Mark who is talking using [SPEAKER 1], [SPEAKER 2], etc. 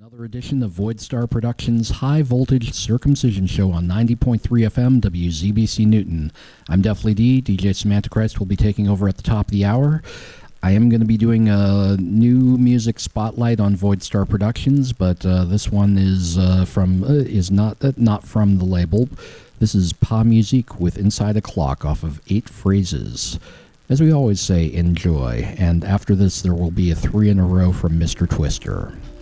[SPEAKER 1] Another edition of Void Star Productions' High Voltage Circumcision Show on 90.3 FM WZBC Newton. I'm Deathly D. DJ Semantichrist will be taking over at the top of the hour. I am going to be doing a new music spotlight on Void Star Productions, but this one is not from the label. This is Pa Musique with Inside a Clock off of 8 Phrases. As we always say, enjoy. And after this, there will be a 3 in a row from Mr. Twister.